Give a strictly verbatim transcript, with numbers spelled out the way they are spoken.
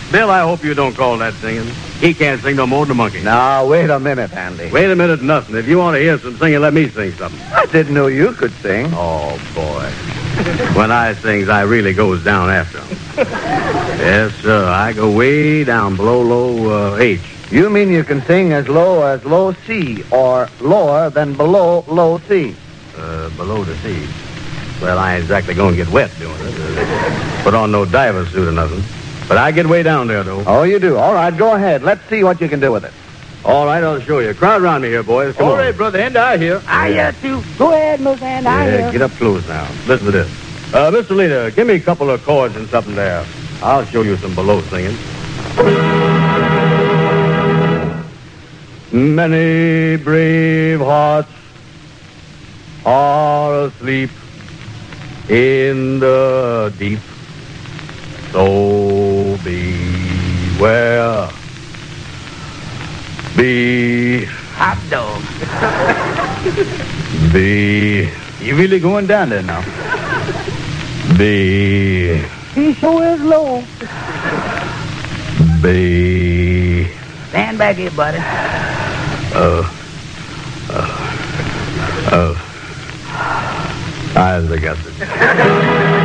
Bill, I hope you don't call that singing. He can't sing no more than a monkey. Now, wait a minute, Andy. Wait a minute, nothing. If you want to hear some singing, let me sing something. I didn't know you could sing. Oh, boy. When I sings, I really goes down after 'em. Yes, sir. I go way down below low uh, H. You mean you can sing as low as low C or lower than below low C? Uh, below the sea. Well, I ain't exactly going to get wet doing it. Put on no diver suit or nothing. But I get way down there, though. Oh, you do. All right, go ahead. Let's see what you can do with it. All right, I'll show you. Crowd around me here, boys. Come All on. right, Brother Andy, I hear. I hear too. Go ahead, Miss Andy. I Yeah, hear. get up close now. Listen to this. Uh, Mister Leader, give me a couple of chords and something there. I'll show you some below singing. Many brave hearts are asleep in the deep. So beware. Be... Hot dog. Be... You really going down there now? Be... He sure is low. Be... Stand back here, buddy. Uh... Uh... Uh... I guess it.